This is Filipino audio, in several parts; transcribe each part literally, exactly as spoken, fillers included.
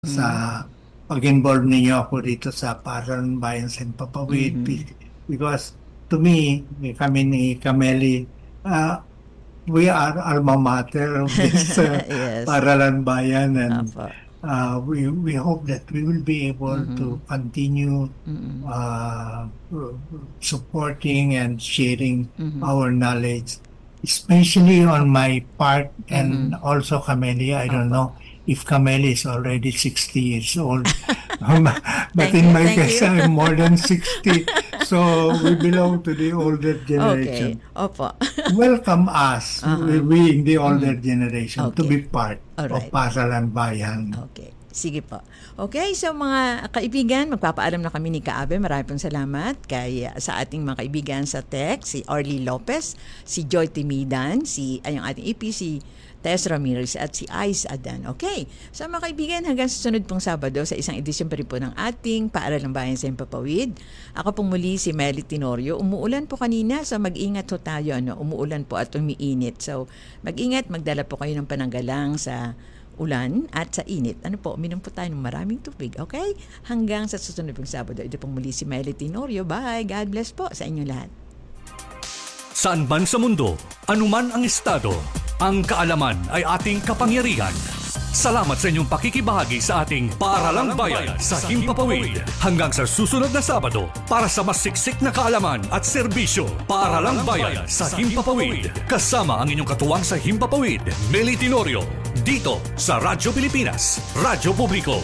sa Mm. pag-involve ninyo ako dito sa Paaralan ng Bayan sa Himpapawid Mhm. be- because to me, kami ni Cameli, uh, we are alma mater of this uh, Yes. Paaralan Bayan, and Opo. uh, we we hope that we will be able to Mhm. continue Mm. uh, supporting and sharing Mhm. our knowledge, especially on my part, and Mhm. also Cameli. I don't Opo. know if Cameli is already sixty years old, but Thank in you, my thank case, you. I'm more than sixty. So we belong to the older Okay, generation. opo. Welcome us, we, Uh-huh. we in the older Mhm. generation, to Okay. be part of Alright. Paaralan Bayan. Okay. Sige po. Okay, so mga kaibigan, magpapaalam na kami ni Kaabe. Marami pong salamat kay, sa ating mga kaibigan sa tech, si Orly Lopez, si Joy Timidan, si ay, ang ating E P, si Tess Ramirez at si Ice Adan. Okay, so mga kaibigan, hanggang sa sunod pong Sabado sa isang edisyon pa rin po ng ating Paaralang Bayan sa Himpapawid. Ako pong muli si Meli Tenorio. Umuulan po kanina, so mag-ingat po tayo. Ano? Umuulan po at umiinit. So mag-ingat, magdala po kayo ng pananggalang sa ulan at sa init. Ano po, uminom po tayo ng maraming tubig, okay? Hanggang sa susunod pong Sabado. Ito pong muli si Meli Tenorio. Bye! God bless po sa inyo lahat. Saan man sa mundo, anuman ang estado, ang kaalaman ay ating kapangyarihan. Salamat sa inyong pakikibahagi sa ating Paaralang Bayan sa Himpapawid. Hanggang sa susunod na Sabado, para sa mas siksik na kaalaman at serbisyo, Paaralang Bayan sa Himpapawid. Kasama ang inyong katuwang sa Himpapawid, Meli Tenorio. Dito sa Radyo Pilipinas, Radyo Publiko.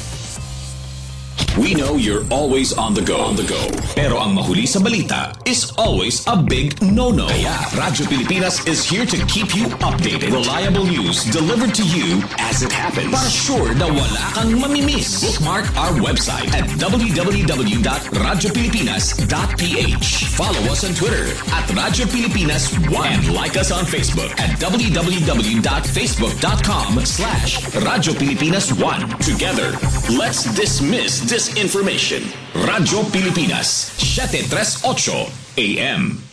We know you're always on the go. On the go. Pero ang mahuli sa balita is always a big no-no. Kaya Radyo Pilipinas is here to keep you updated. Reliable news delivered to you as it happens. Para sure na wala kang mamimiss. Bookmark our website at w w w dot radyo pilipinas dot p h. Follow us on Twitter at Radyo Pilipinas one. And like us on Facebook at w w w dot facebook dot com slash Radyo Pilipinas one. Together, let's dismiss disinformation. Radyo Pilipinas, seven thirty-eight A M.